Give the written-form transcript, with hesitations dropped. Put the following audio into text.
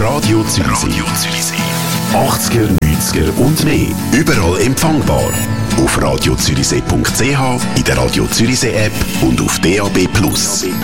Radio Zürichsee. 80er, 90er und mehr. Überall empfangbar. Auf radiozürichsee.ch, in der Radio Zürichsee App und auf DAB+.